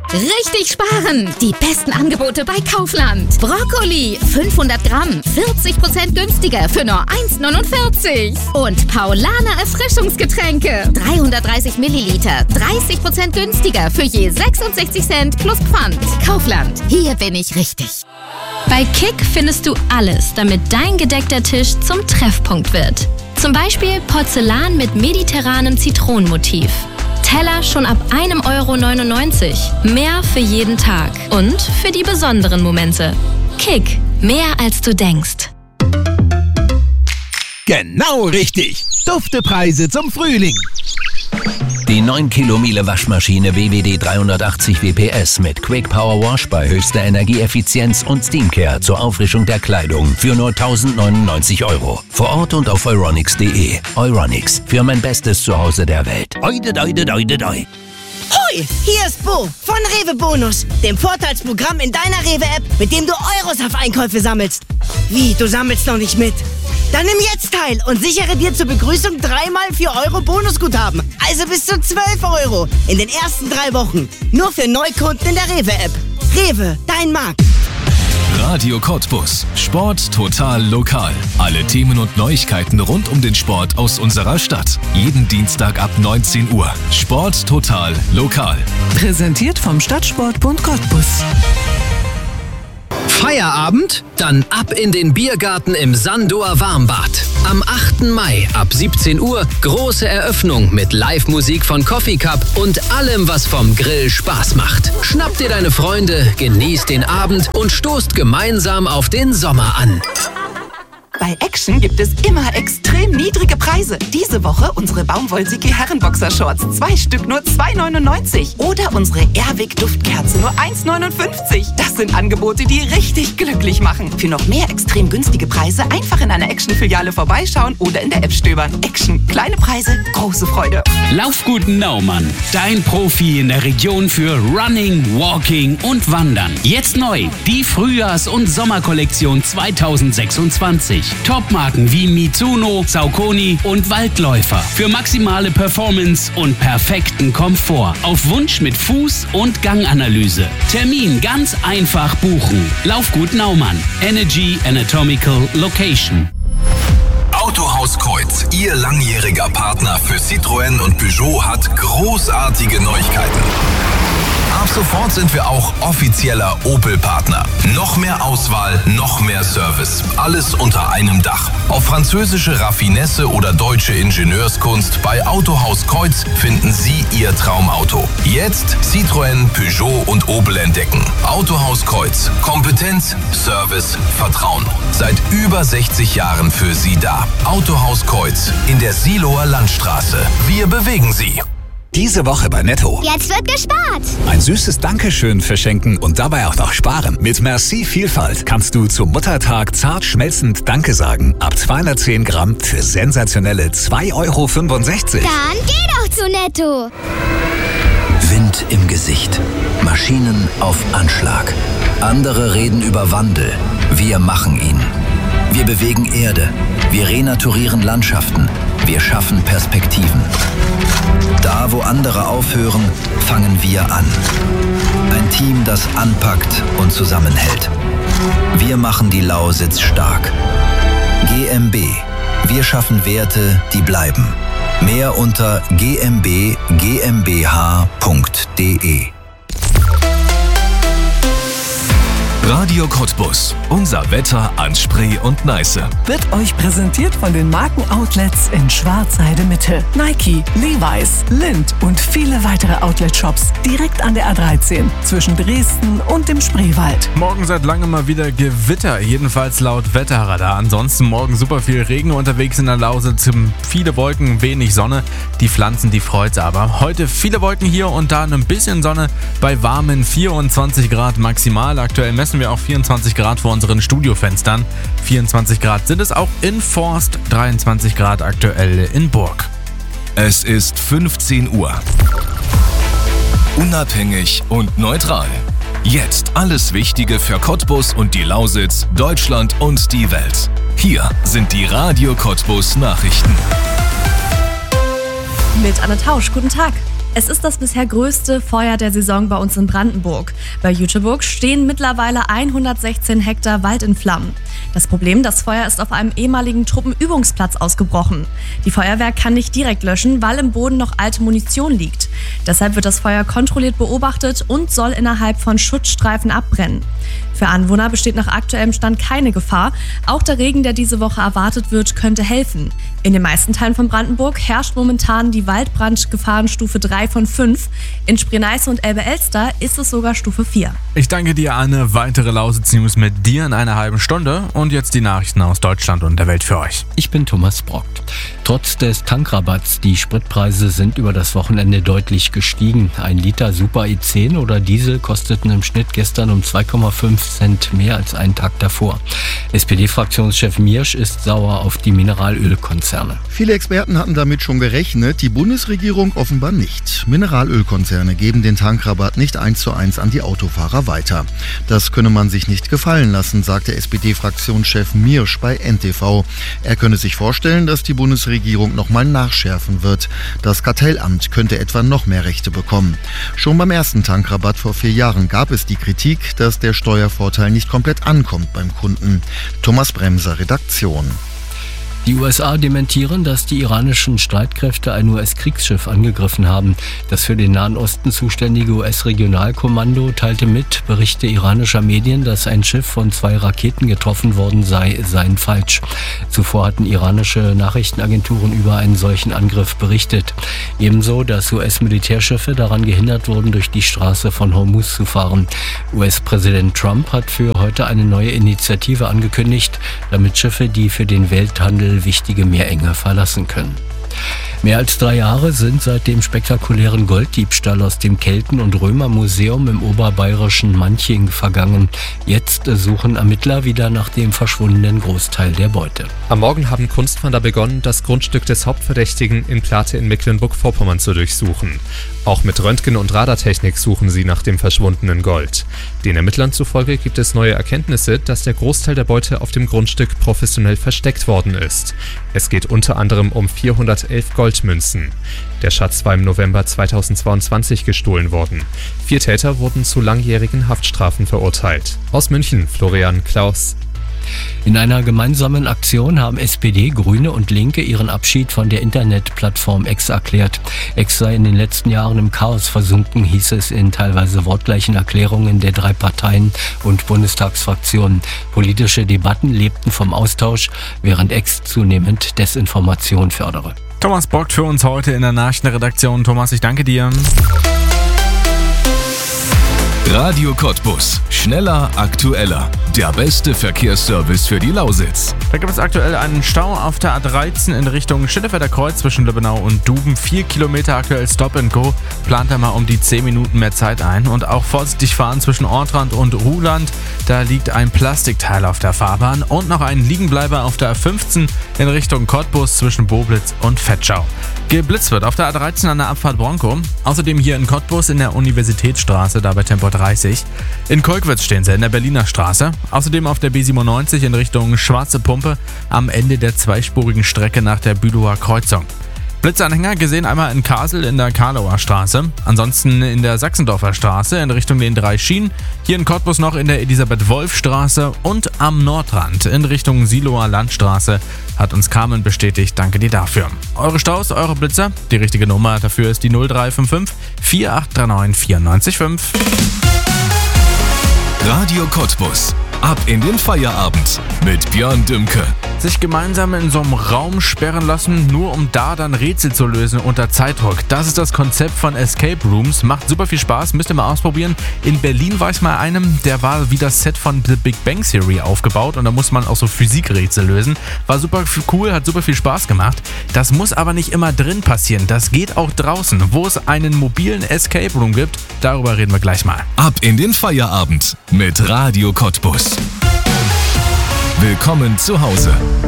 Richtig sparen! Die besten Angebote bei Kaufland. Brokkoli 500 Gramm, 40% günstiger für nur 1,49. Und Paulaner Erfrischungsgetränke 330 Milliliter, 30% günstiger für je 66 Cent plus Pfand. Kaufland, hier bin ich richtig. Bei Kick findest du alles, damit dein gedeckter Tisch zum Treffpunkt wird. Zum Beispiel Porzellan mit mediterranem Zitronenmotiv. Teller schon ab 1,99 €. Mehr für jeden Tag und für die besonderen Momente. Kick, mehr als du denkst. Genau richtig. Duftepreise zum Frühling. Die 9 Kilo Miele Waschmaschine WWD 380 WPS mit Quick Power Wash bei höchster Energieeffizienz und Steamcare zur Auffrischung der Kleidung für nur 1.099 €. Vor Ort und auf euronics.de. Euronics, für mein bestes Zuhause der Welt. Oide, oide, oide, oide. Hoi, hier ist Bo von Rewe Bonus, dem Vorteilsprogramm in deiner Rewe-App, mit dem du Euros auf Einkäufe sammelst. Wie, du sammelst noch nicht mit? Dann nimm jetzt teil und sichere dir zur Begrüßung 3x 4 € Bonusguthaben. Also bis zu 12 € in den ersten 3 Wochen. Nur für Neukunden in der Rewe-App. Rewe, dein Markt. Radio Cottbus. Sport total lokal. Alle Themen und Neuigkeiten rund um den Sport aus unserer Stadt. Jeden Dienstag ab 19 Uhr. Sport total lokal. Präsentiert vom Stadtsportbund Cottbus. Feierabend? Dann ab in den Biergarten im Sandoer Warmbad. Am 8. Mai ab 17 Uhr große Eröffnung mit Live-Musik von Coffee Cup und allem, was vom Grill Spaß macht. Schnapp dir deine Freunde, genieß den Abend und stoßt gemeinsam auf den Sommer an. Bei Action gibt es immer extrem niedrige Preise. Diese Woche unsere Baumwollsicki Herrenboxershorts. 2 Stück nur 2,99. Oder unsere Airwick Duftkerze nur 1,59. Das sind Angebote, die richtig glücklich machen. Für noch mehr extrem günstige Preise einfach in einer Action-Filiale vorbeischauen oder in der App stöbern. Action. Kleine Preise, große Freude. Laufgut Naumann. Dein Profi in der Region für Running, Walking und Wandern. Jetzt neu. Die Frühjahrs- und Sommerkollektion 2026. Topmarken wie Mizuno, Saucony und Waldläufer. Für maximale Performance und perfekten Komfort. Auf Wunsch mit Fuß- und Ganganalyse. Termin ganz einfach buchen. Laufgut Naumann. Energy Anatomical Location. Autohaus Kreuz, Ihr langjähriger Partner für Citroën und Peugeot, hat großartige Neuigkeiten. Ab sofort sind wir auch offizieller Opel-Partner. Noch mehr Auswahl, noch mehr Service. Alles unter einem Dach. Auf französische Raffinesse oder deutsche Ingenieurskunst bei Autohaus Kreuz finden Sie Ihr Traumauto. Jetzt Citroën, Peugeot und Opel entdecken. Autohaus Kreuz. Kompetenz, Service, Vertrauen. Seit über 60 Jahren für Sie da. Autohaus Kreuz in der Siloer Landstraße. Wir bewegen Sie. Diese Woche bei Netto. Jetzt wird gespart. Ein süßes Dankeschön verschenken und dabei auch noch sparen. Mit Merci Vielfalt kannst du zum Muttertag zart schmelzend Danke sagen. Ab 210 Gramm für sensationelle 2,65 €. Dann geh doch zu Netto. Wind im Gesicht. Maschinen auf Anschlag. Andere reden über Wandel. Wir machen ihn. Wir bewegen Erde. Wir renaturieren Landschaften. Wir schaffen Perspektiven. Da, wo andere aufhören, fangen wir an. Ein Team, das anpackt und zusammenhält. Wir machen die Lausitz stark. GmbH. Wir schaffen Werte, die bleiben. Mehr unter gmbh.de. Radio Cottbus. Unser Wetter an Spree und Neiße. Wird euch präsentiert von den Markenoutlets in Schwarzheide Mitte. Nike, Levi's, Lindt und viele weitere Outlet-Shops direkt an der A13 zwischen Dresden und dem Spreewald. Morgen seit langem mal wieder Gewitter, jedenfalls laut Wetterradar. Ansonsten morgen super viel Regen unterwegs in der Lausitz. Viele Wolken, wenig Sonne. Die Pflanzen, die freut's aber. Heute viele Wolken hier und da ein bisschen Sonne bei warmen 24 Grad maximal. Aktuell messen wir auch 24 Grad vor unseren Studiofenstern. 24 Grad sind es auch in Forst, 23 Grad aktuell in Burg. Es ist 15 Uhr. Unabhängig und neutral. Jetzt alles Wichtige für Cottbus und die Lausitz, Deutschland und die Welt. Hier sind die Radio Cottbus Nachrichten. Mit Anne Tausch, guten Tag. Es ist das bisher größte Feuer der Saison bei uns in Brandenburg. Bei Jüterbog stehen mittlerweile 116 Hektar Wald in Flammen. Das Problem, das Feuer ist auf einem ehemaligen Truppenübungsplatz ausgebrochen. Die Feuerwehr kann nicht direkt löschen, weil im Boden noch alte Munition liegt. Deshalb wird das Feuer kontrolliert beobachtet und soll innerhalb von Schutzstreifen abbrennen. Für Anwohner besteht nach aktuellem Stand keine Gefahr. Auch der Regen, der diese Woche erwartet wird, könnte helfen. In den meisten Teilen von Brandenburg herrscht momentan die Waldbrandgefahrenstufe 3 von 5. In Spree-Neiße und Elbe-Elster ist es sogar Stufe 4. Ich danke dir, Anne. Weitere Lausitz-News mit dir in einer halben Stunde. Und jetzt die Nachrichten aus Deutschland und der Welt für euch. Ich bin Thomas Brock. Trotz des Tankrabatts, die Spritpreise sind über das Wochenende deutlich gestiegen. Ein Liter Super E10 oder Diesel kosteten im Schnitt gestern um 2,5 Cent mehr als einen Tag davor. SPD-Fraktionschef Miersch ist sauer auf die Mineralölkonzerne. Viele Experten hatten damit schon gerechnet, die Bundesregierung offenbar nicht. Mineralölkonzerne geben den Tankrabatt nicht 1:1 an die Autofahrer weiter. Das könne man sich nicht gefallen lassen, sagte SPD-Fraktionschef Miersch bei NTV. Er könne sich vorstellen, dass die Bundesregierung nochmal nachschärfen wird. Das Kartellamt könnte etwa noch mehr Rechte bekommen. Schon beim ersten Tankrabatt vor 4 Jahren gab es die Kritik, dass der Steuervorteil nicht komplett ankommt beim Kunden. Thomas Bremser, Redaktion. Die USA dementieren, dass die iranischen Streitkräfte ein US-Kriegsschiff angegriffen haben. Das für den Nahen Osten zuständige US-Regionalkommando teilte mit, Berichte iranischer Medien, dass ein Schiff von 2 Raketen getroffen worden sei, seien falsch. Zuvor hatten iranische Nachrichtenagenturen über einen solchen Angriff berichtet. Ebenso, dass US-Militärschiffe daran gehindert wurden, durch die Straße von Hormuz zu fahren. US-Präsident Trump hat für heute eine neue Initiative angekündigt, damit Schiffe, die für den Welthandel wichtige Meerenge verlassen können. Mehr als 3 Jahre sind seit dem spektakulären Golddiebstahl aus dem Kelten- und Römermuseum im oberbayerischen Manching vergangen. Jetzt suchen Ermittler wieder nach dem verschwundenen Großteil der Beute. Am Morgen haben Kunstfahnder begonnen, das Grundstück des Hauptverdächtigen in Plate in Mecklenburg-Vorpommern zu durchsuchen. Auch mit Röntgen- und Radartechnik suchen sie nach dem verschwundenen Gold. Den Ermittlern zufolge gibt es neue Erkenntnisse, dass der Großteil der Beute auf dem Grundstück professionell versteckt worden ist. Es geht unter anderem um 411 Goldmünzen. Der Schatz war im November 2022 gestohlen worden. 4 Täter wurden zu langjährigen Haftstrafen verurteilt. Aus München, Florian Klaus. In einer gemeinsamen Aktion haben SPD, Grüne und Linke ihren Abschied von der Internetplattform X erklärt. X sei in den letzten Jahren im Chaos versunken, hieß es in teilweise wortgleichen Erklärungen der 3 Parteien und Bundestagsfraktionen. Politische Debatten lebten vom Austausch, während X zunehmend Desinformation fördere. Thomas Brock für uns heute in der Nachrichtenredaktion. Thomas, ich danke dir. Radio Cottbus. Schneller, aktueller. Der beste Verkehrsservice für die Lausitz. Da gibt es aktuell einen Stau auf der A13 in Richtung Schillefelder Kreuz zwischen Löbenau und Duben. 4 Kilometer aktuell Stop and Go. Plant da mal um die 10 Minuten mehr Zeit ein. Und auch vorsichtig fahren zwischen Ortrand und Ruhland. Da liegt ein Plastikteil auf der Fahrbahn. Und noch ein Liegenbleiber auf der A15 in Richtung Cottbus zwischen Boblitz und Vetschau. Geblitzt wird auf der A13 an der Abfahrt Bronco. Außerdem hier in Cottbus in der Universitätsstraße, da bei Tempo 30. In Kolkwitz stehen sie in der Berliner Straße. Außerdem auf der B97 in Richtung Schwarze Pumpe am Ende der zweispurigen Strecke nach der Bülower Kreuzung. Blitzanhänger gesehen einmal in Kassel in der Karlauer Straße, ansonsten in der Sachsendorfer Straße in Richtung den 3 Schienen, hier in Cottbus noch in der Elisabeth-Wolf-Straße und am Nordrand in Richtung Siloer Landstraße, hat uns Carmen bestätigt, danke dir dafür. Eure Staus, eure Blitzer, die richtige Nummer dafür ist die 0355 4839 945. Radio Cottbus. Ab in den Feierabend mit Björn Dümke. Sich gemeinsam in so einem Raum sperren lassen, nur um da dann Rätsel zu lösen unter Zeitdruck. Das ist das Konzept von Escape Rooms. Macht super viel Spaß, müsst ihr mal ausprobieren. In Berlin war ich mal einem, der war wie das Set von The Big Bang Theory aufgebaut und da muss man auch so Physikrätsel lösen. War super cool, hat super viel Spaß gemacht. Das muss aber nicht immer drin passieren. Das geht auch draußen, wo es einen mobilen Escape Room gibt. Darüber reden wir gleich mal. Ab in den Feierabend mit Radio Cottbus. Willkommen zu Hause.